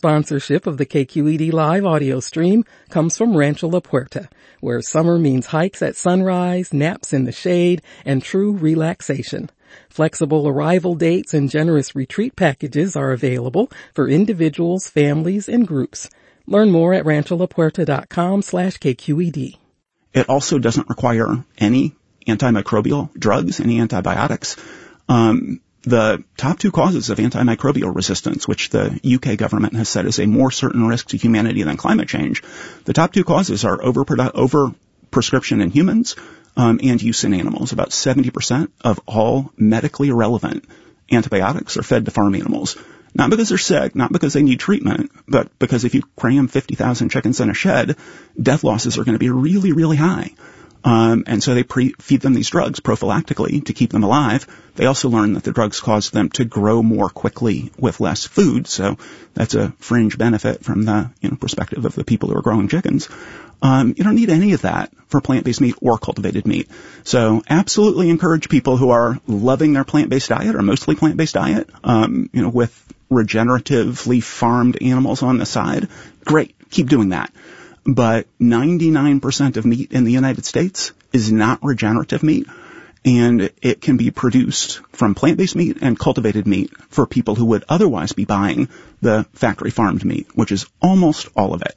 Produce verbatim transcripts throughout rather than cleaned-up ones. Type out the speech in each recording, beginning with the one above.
Sponsorship of the K Q E D live audio stream comes from Rancho La Puerta, where summer means hikes at sunrise, naps in the shade, and true relaxation. Flexible arrival dates and generous retreat packages are available for individuals, families, and groups. Learn more at rancholapuerta.com slash KQED. It also doesn't require any antimicrobial drugs, any antibiotics. Um, the top two causes of antimicrobial resistance, which the U K government has said is a more certain risk to humanity than climate change, the top two causes are overprodu- over prescription in humans um, and use in animals. About seventy percent of all medically irrelevant antibiotics are fed to farm animals. Not because they're sick, not because they need treatment, but because if you cram fifty thousand chickens in a shed, death losses are going to be really, really high. Um, and so they pre- feed them these drugs prophylactically to keep them alive. They also learn that the drugs cause them to grow more quickly with less food. So that's a fringe benefit from the you know, perspective of the people who are growing chickens. Um, you don't need any of that for plant-based meat or cultivated meat. So absolutely encourage people who are loving their plant-based diet or mostly plant-based diet, um, you know, with regeneratively farmed animals on the side. Great. Keep doing that. But ninety-nine percent of meat in the United States is not regenerative meat, and it can be produced from plant-based meat and cultivated meat for people who would otherwise be buying the factory farmed meat, which is almost all of it.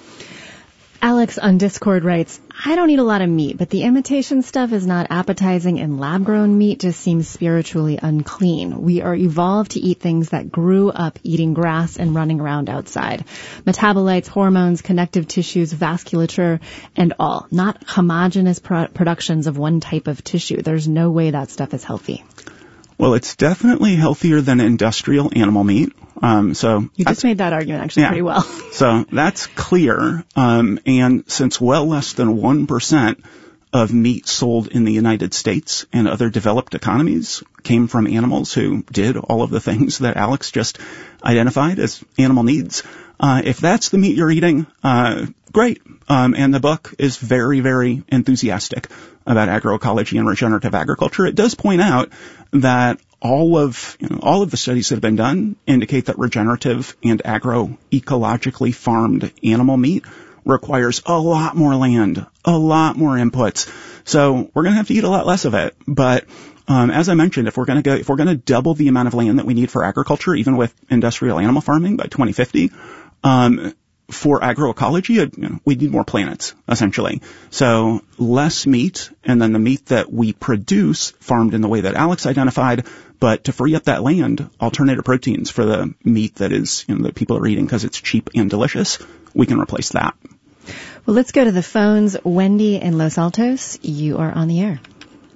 Alex on Discord writes, I don't eat a lot of meat, but the imitation stuff is not appetizing, and lab-grown meat just seems spiritually unclean. We are evolved to eat things that grew up eating grass and running around outside. Metabolites, hormones, connective tissues, vasculature, and all. Not homogeneous pro- productions of one type of tissue. There's no way that stuff is healthy. Well, it's definitely healthier than industrial animal meat. Um, so you just made that argument actually yeah, pretty well. So that's clear. Um, and since well less than one percent of meat sold in the United States and other developed economies came from animals who did all of the things that Alex just identified as animal needs, uh, if that's the meat you're eating, uh, great. Um, and the book is very, very enthusiastic about agroecology and regenerative agriculture. It does point out that all of you know, all of the studies that have been done indicate that regenerative and agroecologically farmed animal meat requires a lot more land, a lot more inputs. So we're going to have to eat a lot less of it. But um, as I mentioned, if we're going to go, if we're going to double the amount of land that we need for agriculture, even with industrial animal farming by twenty fifty, um, for agroecology, you know, we need more planets, essentially. So less meat, and then the meat that we produce farmed in the way that Alex identified. But to free up that land, alternative proteins for the meat that is, you know, that people are eating because it's cheap and delicious, we can replace that. Well, let's go to the phones. Wendy in Los Altos, you are on the air.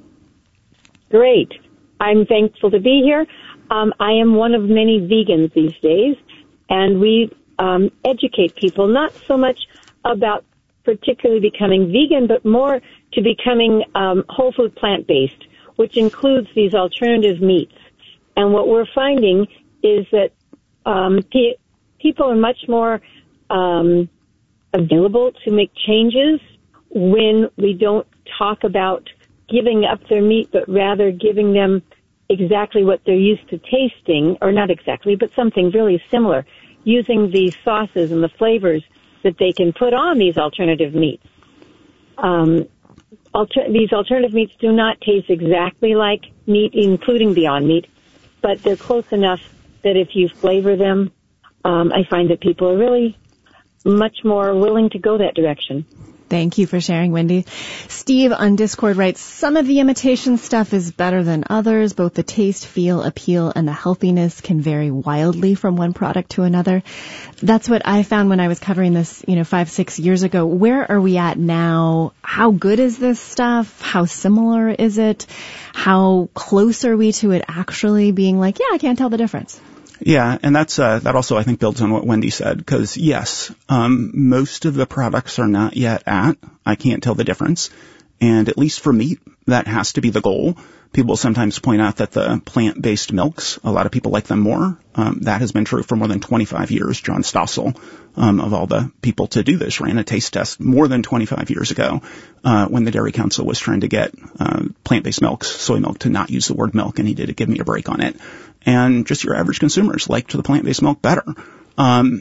Great. I'm thankful to be here. Um, I am one of many vegans these days, and we um, educate people not so much about particularly becoming vegan, but more to becoming um, whole food plant-based, which includes these alternative meats. And what we're finding is that um, pe- people are much more um, available to make changes when we don't talk about giving up their meat, but rather giving them exactly what they're used to tasting, or not exactly, but something really similar, using the sauces and the flavors that they can put on these alternative meats. Um, Alter- these alternative meats do not taste exactly like meat, including Beyond Meat, but they're close enough that if you flavor them, um, I find that people are really much more willing to go that direction. Thank you for sharing, Wendy. Steve on Discord writes, some of the imitation stuff is better than others. Both the taste, feel, appeal, and the healthiness can vary wildly from one product to another. That's what I found when I was covering this, you know, five, six years ago. Where are we at now? How good is this stuff? How similar is it? How close are we to it actually being like, yeah, I can't tell the difference? Yeah, and that's uh, that also, I think, builds on what Wendy said, because, yes, um, most of the products are not yet at, I can't tell the difference, and at least for meat, that has to be the goal. People sometimes point out that the plant-based milks, a lot of people like them more. Um, that has been true for more than twenty-five years. John Stossel, um, of all the people to do this, ran a taste test more than twenty-five years ago uh, when the Dairy Council was trying to get uh, plant-based milks, soy milk, to not use the word milk, and he did a give me a break on it. And just your average consumers liked the plant-based milk better. Um,